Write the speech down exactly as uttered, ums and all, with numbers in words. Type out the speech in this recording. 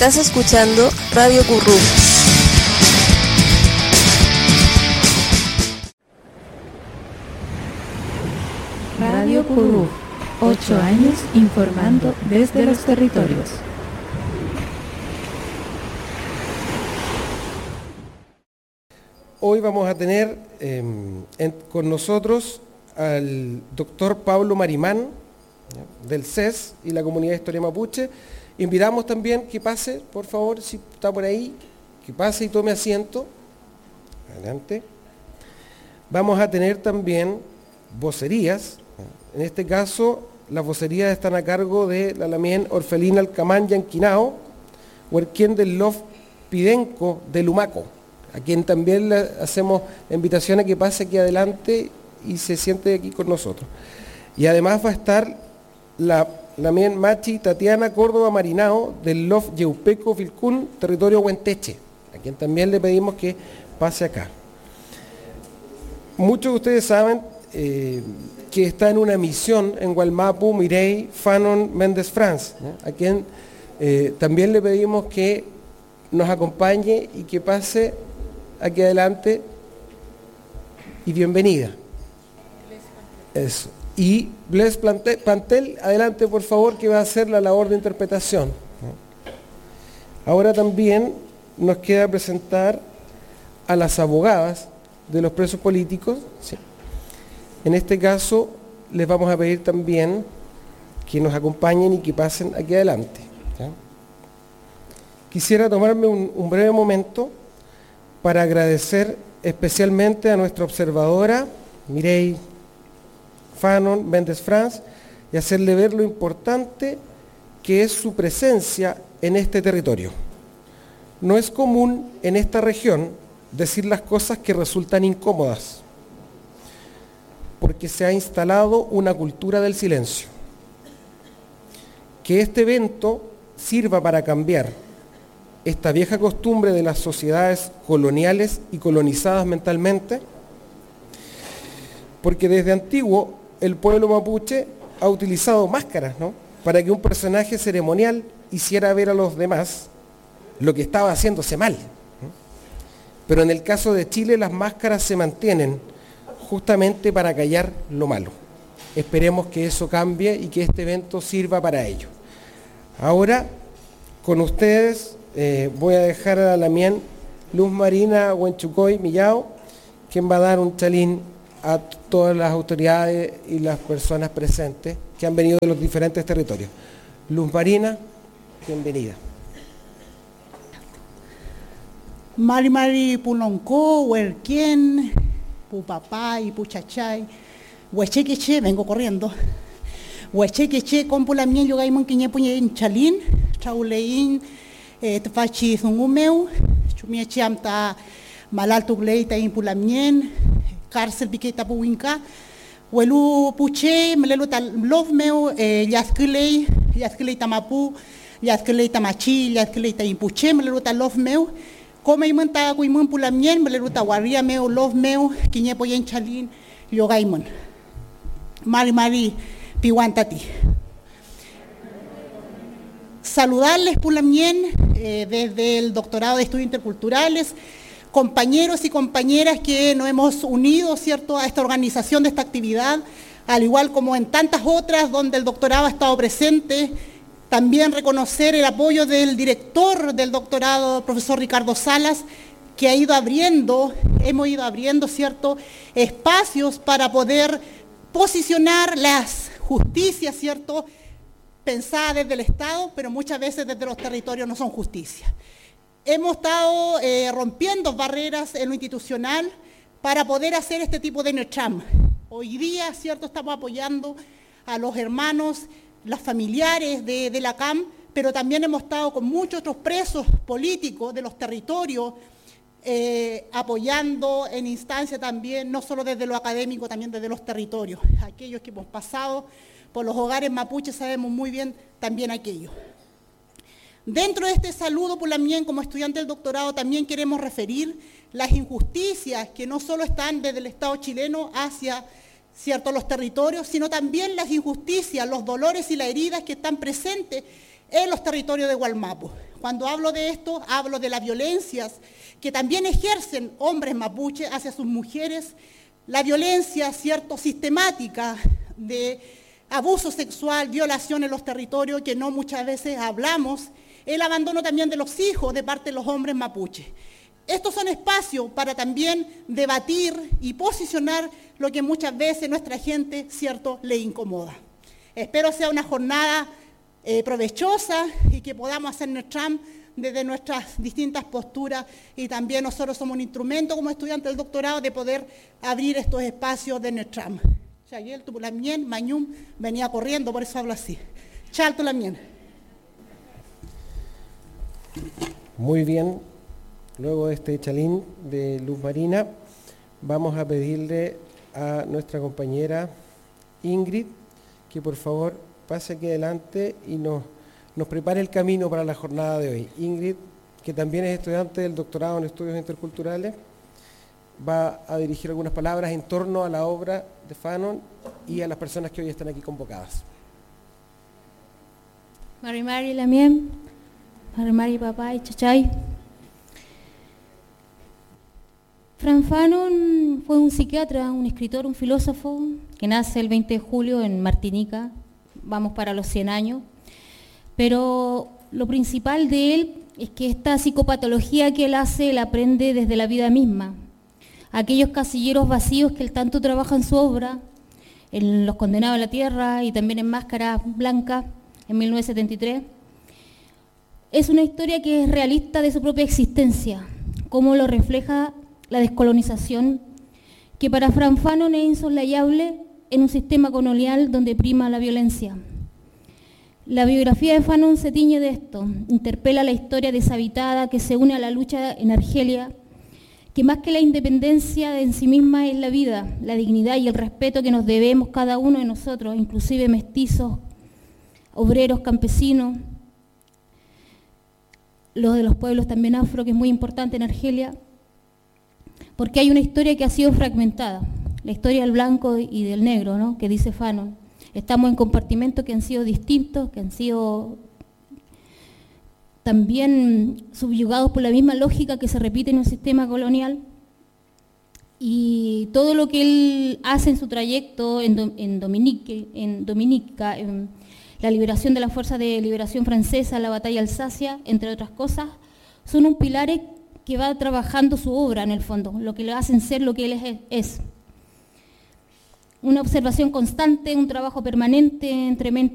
Estás escuchando Radio Currú. Radio Currú, ocho años informando desde los territorios. Hoy vamos a tener eh, en, con nosotros al doctor Pablo Marimán, ¿ya?, del C E S y la Comunidad de Historia Mapuche. Invitamos también que pase, por favor, si está por ahí, que pase y tome asiento. Adelante. Vamos a tener también vocerías. En este caso, las vocerías están a cargo de la Lamien Orfelina Alcamán Yanquinao, Huerquén del Lof Pidenco de Lumaco, a quien también le hacemos la invitación a que pase aquí adelante y se siente aquí con nosotros. Y además va a estar la Lamien Machi Tatiana Córdoba Marinao del Lof Yeupeco Vilcún, territorio Huenteche, a quien también le pedimos que pase acá. Muchos de ustedes saben eh, que está en una misión en Gualmapu, Mirey Fanon Méndez Franz, ¿no?, a quien eh, también le pedimos que nos acompañe y que pase aquí adelante, y bienvenida. Eso. Y Bles Plantel, adelante por favor, que va a hacer la labor de interpretación. Ahora también nos queda presentar a las abogadas de los presos políticos. Sí. En este caso les vamos a pedir también que nos acompañen y que pasen aquí adelante, ¿ya? Quisiera tomarme un, un breve momento para agradecer especialmente a nuestra observadora, Mirey Fanon Méndez Franz, y hacerle ver lo importante que es su presencia en este territorio. No es común en esta región decir las cosas que resultan incómodas, porque se ha instalado una cultura del silencio. Que este evento sirva para cambiar esta vieja costumbre de las sociedades coloniales y colonizadas mentalmente, porque desde antiguo el pueblo mapuche ha utilizado máscaras, ¿no?, para que un personaje ceremonial hiciera ver a los demás lo que estaba haciéndose mal. Pero en el caso de Chile las máscaras se mantienen justamente para callar lo malo. Esperemos que eso cambie y que este evento sirva para ello. Ahora, con ustedes, eh, voy a dejar a la Lamien Luz Marina Huenchucoy Millao, quien va a dar un chalín a todas las autoridades y las personas presentes que han venido de los diferentes territorios. Luz Marina, bienvenida. Mari Mari Pulonco, Huerquén, Pupapá y Puchachay, Huechequeche, vengo corriendo. Huechequeche, Compulamien, Yogaimon, Quiñepuñen, Chalín, Chauleín, Tfachi Zungumeu, Chumiechiamta, Malaltugleita, Impulamien, Cárcel Piqueta Puinca, Huelu Puche, Meleluta Lovmeu, Yazquilei, Yazquilei Tamapu, Yazquilei Tamachi, Yazquilei Impuche, Meleluta Lovmeu, Come y manta guimón pulamien, Meleluta Guarria meu, Lovmeu, Quiñepoyen Chalín, Yogaimon. Mari Mari Pihuantati. Saludarles pulamien eh, desde el Doctorado de Estudios Interculturales, compañeros y compañeras que nos hemos unido, ¿cierto?, a esta organización de esta actividad, al igual como en tantas otras donde el doctorado ha estado presente. También reconocer el apoyo del director del doctorado, profesor Ricardo Salas, que ha ido abriendo, hemos ido abriendo, ¿cierto?, espacios para poder posicionar las justicias, ¿cierto?, pensadas desde el Estado, pero muchas veces desde los territorios no son justicia. Hemos estado eh, rompiendo barreras en lo institucional para poder hacer este tipo de NETRAM. Hoy día, ¿cierto?, estamos apoyando a los hermanos, los familiares de, de la C A M, pero también hemos estado con muchos otros presos políticos de los territorios, eh, apoyando en instancia también, no solo desde lo académico, también desde los territorios. Aquellos que hemos pasado por los hogares mapuches sabemos muy bien también aquello. Dentro de este saludo, Pulamien, como estudiante del doctorado, también queremos referir las injusticias que no solo están desde el Estado chileno hacia, ¿cierto?, los territorios, sino también las injusticias, los dolores y las heridas que están presentes en los territorios de Gualmapu. Cuando hablo de esto, hablo de las violencias que también ejercen hombres mapuches hacia sus mujeres, la violencia, cierto, sistemática de abuso sexual, violación en los territorios que no muchas veces hablamos, el abandono también de los hijos de parte de los hombres mapuches. Estos son espacios para también debatir y posicionar lo que muchas veces nuestra gente, cierto, le incomoda. Espero sea una jornada eh, provechosa y que podamos hacer NERTRAM desde nuestras distintas posturas, y también nosotros somos un instrumento como estudiantes del doctorado de poder abrir estos espacios de NERTRAM. Chayel, Tupulamien, Mañum, venía corriendo, por eso hablo así. Chal, Tupulamien. Muy bien, luego de este chalín de Luz Marina, vamos a pedirle a nuestra compañera Ingrid que por favor pase aquí adelante y nos, nos prepare el camino para la jornada de hoy. Ingrid, que también es estudiante del doctorado en estudios interculturales, va a dirigir algunas palabras en torno a la obra de Fanon y a las personas que hoy están aquí convocadas. Mari Mari Lamien, Mari Mari papá y chachay. Frank Fanon fue un psiquiatra, un escritor, un filósofo que nace el veinte de julio en Martinica, vamos para los cien años, pero lo principal de él es que esta psicopatología que él hace la aprende desde la vida misma. Aquellos casilleros vacíos que él tanto trabaja en su obra, en Los Condenados a la Tierra y también en Máscara Blanca, en mil novecientos setenta y tres, es una historia que es realista de su propia existencia, como lo refleja la descolonización, que para Frank Fanon es insoslayable en un sistema colonial donde prima la violencia. La biografía de Fanon se tiñe de esto, interpela la historia deshabitada que se une a la lucha en Argelia, que más que la independencia en sí misma es la vida, la dignidad y el respeto que nos debemos cada uno de nosotros, inclusive mestizos, obreros, campesinos, los de los pueblos también afro, que es muy importante en Argelia, porque hay una historia que ha sido fragmentada, la historia del blanco y del negro, ¿no?, que dice Fanon. Estamos en compartimentos que han sido distintos, que han sido también subyugados por la misma lógica que se repite en un sistema colonial, y todo lo que él hace en su trayecto en, en, Dominique, en Dominica, en la liberación de la Fuerza de Liberación Francesa, la batalla de Alsacia, entre otras cosas, son un pilar que va trabajando su obra en el fondo, lo que le hacen ser lo que él es. es. Una observación constante, un trabajo permanente entre mente